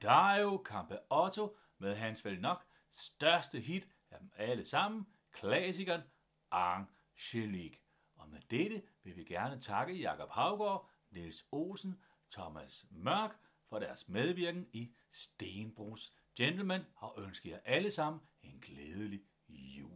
Dario Campeotto med hans vel nok største hit af dem alle sammen, klassikeren Angelique. Og med dette vil vi gerne takke Jakob Haugaard, Niels Olsen, Thomas Mørk for deres medvirken i Stenbro's Gentleman og ønske jer alle sammen en glædelig jul.